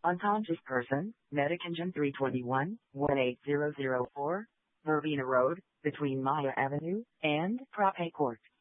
Unconscious person, Medic Engine 321, 18004, Verbena Road, between Maya Avenue and Prope Court.